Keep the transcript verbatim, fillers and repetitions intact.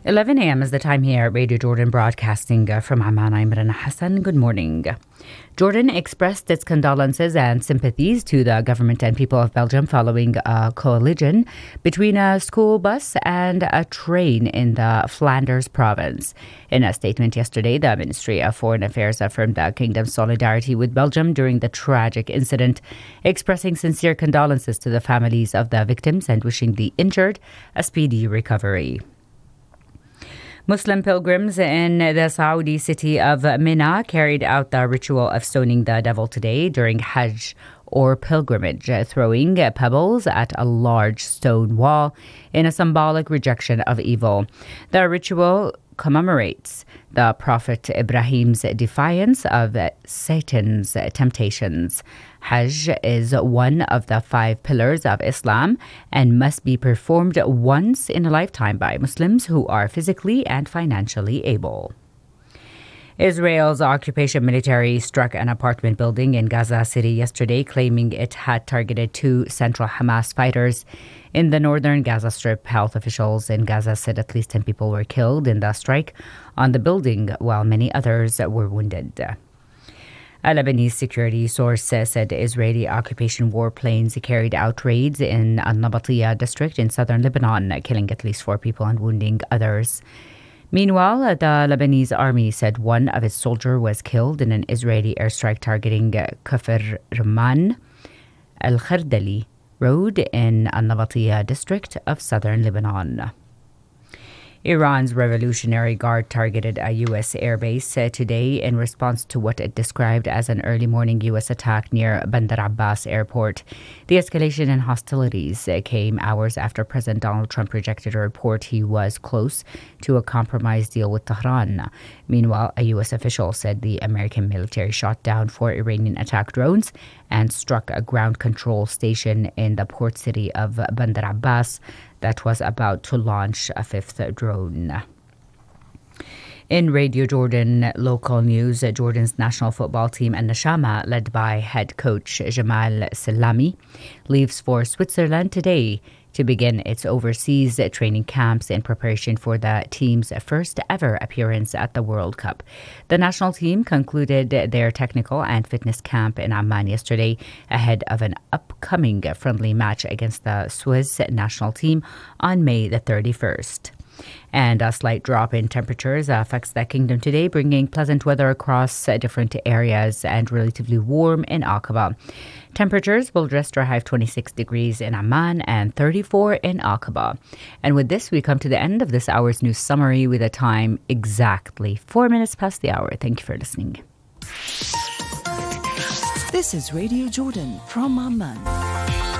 eleven a.m. is the time here at Radio Jordan, broadcasting uh, from Amman. I'm Rana Hassan. Good morning. Jordan expressed its condolences and sympathies to the government and people of Belgium following a collision between a school bus and a train in the Flanders province. In a statement yesterday, the Ministry of Foreign Affairs affirmed the kingdom's solidarity with Belgium during the tragic incident, expressing sincere condolences to the families of the victims and wishing the injured a speedy recovery. Muslim pilgrims in the Saudi city of Mina carried out the ritual of stoning the devil today during Hajj or pilgrimage, throwing pebbles at a large stone wall in a symbolic rejection of evil. The ritual commemorates the Prophet Ibrahim's defiance of Satan's temptations. Hajj is one of the five pillars of Islam and must be performed once in a lifetime by Muslims who are physically and financially able. Israel's occupation military struck an apartment building in Gaza City yesterday, claiming it had targeted two central Hamas fighters in the northern Gaza Strip. Health officials in Gaza said at least ten people were killed in the strike on the building, while many others were wounded. A Lebanese security source said Israeli occupation warplanes carried out raids in Al-Nabatiyah district in southern Lebanon, killing at least four people and wounding others. Meanwhile, the Lebanese army said one of its soldiers was killed in an Israeli airstrike targeting Kafr Rahman Al-Khardali Road in Al-Nabatiyah district of southern Lebanon. Iran's Revolutionary Guard targeted a U S airbase uh, today in response to what it described as an early morning U S attack near Bandar Abbas airport. The escalation in hostilities uh, came hours after President Donald Trump rejected a report he was close to a compromise deal with Tehran. Meanwhile, a U S official said the American military shot down four Iranian attack drones and struck a ground control station in the port city of Bandar Abbas that was about to launch a fifth drone. In Radio Jordan local news, Jordan's national football team Al-Nashama, led by head coach Jamal Salami, leaves for Switzerland today to begin its overseas training camps in preparation for the team's first ever appearance at the World Cup. The national team concluded their technical and fitness camp in Amman yesterday ahead of an upcoming friendly match against the Swiss national team on May the thirty-first. And a slight drop in temperatures affects the kingdom today, bringing pleasant weather across different areas and relatively warm in Aqaba. Temperatures will register a high of twenty-six degrees in Amman and thirty-four in Aqaba. And with this, we come to the end of this hour's news summary with a time exactly four minutes past the hour. Thank you for listening. This is Radio Jordan from Amman.